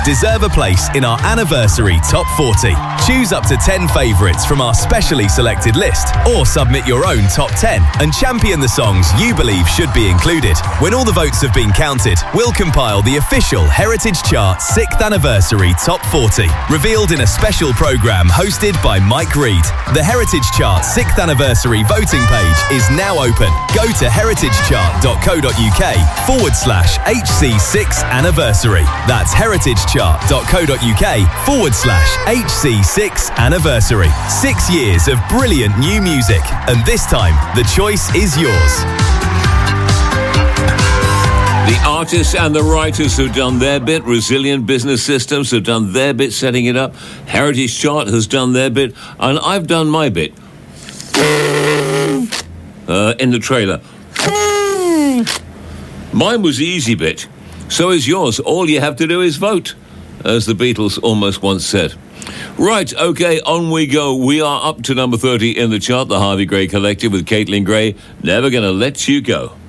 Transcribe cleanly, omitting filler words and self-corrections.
deserve a place in our anniversary Top 40. Choose up to 10 favourites from our specially selected list, or submit your own Top 10 and champion the songs you believe should be included. When all the votes have been counted, we'll compile the official Heritage Chart 6th Anniversary Top 40, revealed in a special programme hosted by Mike Reid. The Heritage Chart 6th Anniversary voting page is now open. Go to heritagechart.co.uk/HC6 Anniversary. That's heritagechart.co.uk/HC6 Anniversary. 6 years of brilliant new music, and this time the choice is yours. The artists and the writers have done their bit. Resilient Business Systems have done their bit setting it up. Heritage Chart has done their bit. And I've done my bit. In the trailer. Mine was the easy bit. So is yours. All you have to do is vote, as the Beatles almost once said. Right, okay, on we go. We are up to number 30 in the chart, the Harvey Gray Collective with Caitlin Gray. Never Gonna Let You Go.